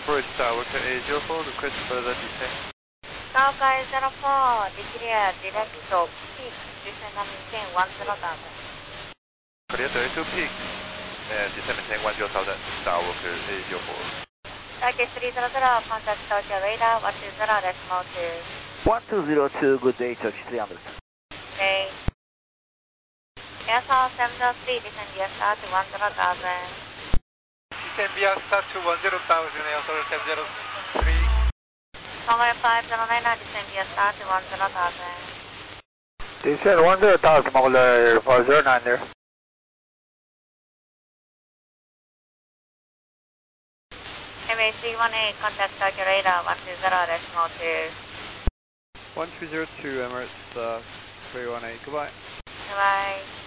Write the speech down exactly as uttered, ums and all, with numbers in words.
First Tower to A zero four, request further descent. Sky zero four, declare direct to peak, descend and maintain one zero thousand. Clear direct to peak, and descend maintain one zero thousand, Tower clear A zero four. Turkish three zero zero, contact Tokyo radar, one two zero, decimal two. one two zero two, good day, Turkish three hundred. Okay. Airfall seven zero three, descend V S R to one zero thousand. Descend V S R to one zero thousand, Airfall seven zero three. Runway five zero nine, descend V S R to one zero thousand. Descend one zero thousand, Mongolia five zero nine there. M A C one eight, contact Tokyo radar, one two zero, decimal two. one two zero two, Emirates uh, three one eight, goodbye. Goodbye.